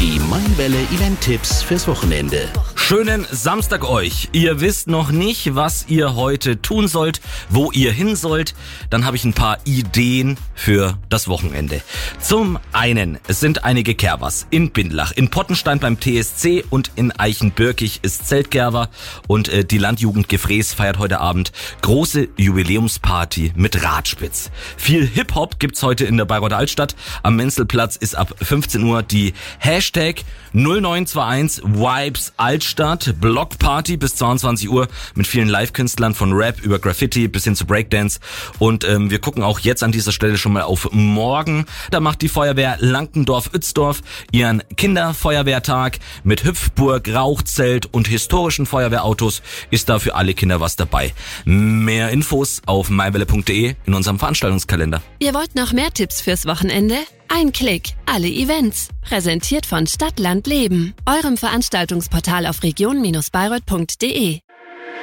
Die Mainwelle Event-Tipps fürs Wochenende. Schönen Samstag euch. Ihr wisst noch nicht, was ihr heute tun sollt, wo ihr hin sollt. Dann habe ich ein paar Ideen für das Wochenende. Zum einen, es sind einige Kerbers in Bindlach, in Pottenstein beim TSC und in Eichenbürkich ist Zeltgerber. Und die Landjugend Gefrees feiert heute Abend große Jubiläumsparty mit Radspitz. Viel Hip-Hop gibt's heute in der Bayreuther Altstadt. Am Menzelplatz ist ab 15 Uhr die Hashtag 0921 Vibes Altstadt Blockparty bis 22 Uhr mit vielen Live-Künstlern von Rap über Graffiti bis hin zu Breakdance. Und wir gucken auch jetzt an dieser Stelle schon mal auf morgen. Da macht die Feuerwehr Lankendorf-Uetzdorf ihren Kinderfeuerwehrtag mit Hüpfburg, Rauchzelt und historischen Feuerwehrautos. Ist da für alle Kinder was dabei. Mehr Infos auf mainwelle.de in unserem Veranstaltungskalender. Ihr wollt noch mehr Tipps fürs Wochenende? Ein Klick, alle Events. Präsentiert von Stadt, Land, Leben, eurem Veranstaltungsportal auf region-bayreuth.de.